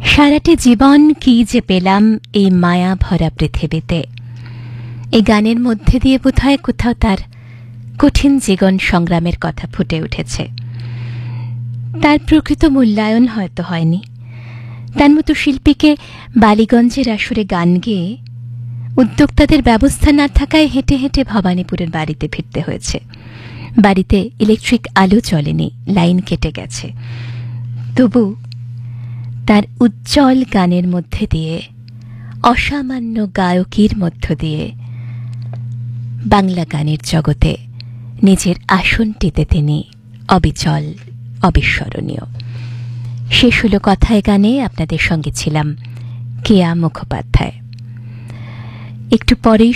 সারাটি জীবন কি যে পেলাম এই মায়া ভরা পৃথিবীতে। এই গানের মধ্যে দিয়ে বোধহয় কোথাও তার কঠিন জীবন সংগ্রামের কথা ফুটে উঠেছে। তার প্রকৃত মূল্যায়ন হয়তো হয়নি। তার মতো শিল্পীকে বালিগঞ্জের আসরে গান গেয়ে উদ্যোক্তাদের ব্যবস্থা না থাকায় হেঁটে হেঁটে ভবানীপুরের বাড়িতে ফিরতে হয়েছে। বাড়িতে ইলেকট্রিক আলো জ্বলেনি, লাইন কেটে গেছে। তবু তার উজ্জ্বল গানের মধ্যে দিয়ে, অসামান্য গায়কীর মধ্য দিয়ে বাংলা গানের জগতে নিজের আসনটিতে তিনি অবিচল, অবিস্মরণীয়। শেষ হলো কথায় গানে। আপনাদের সঙ্গে ছিলাম কেয়া মুখোপাধ্যায়। একটু পরেই